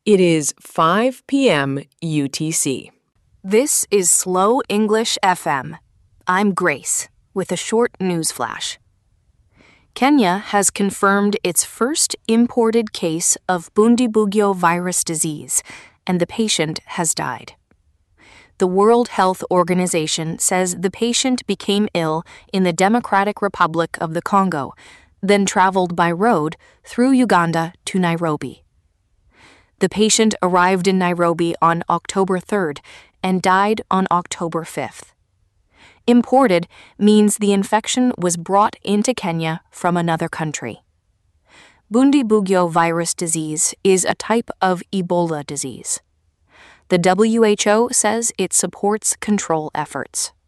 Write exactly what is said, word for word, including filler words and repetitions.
It is five p m U T C. This is Slow English F M. I'm Grace with a short news flash. Kenya has confirmed its first imported case of Bundibugyo virus disease, and the patient has died. The World Health Organization says the patient became ill in the Democratic Republic of the Congo, then traveled by road through Uganda to Nairobi. The patient arrived in Nairobi on October third and died on October fifth. Imported means the infection was brought into Kenya from another country. Bundibugyo virus disease is a type of Ebola disease. The W H O says it supports control efforts.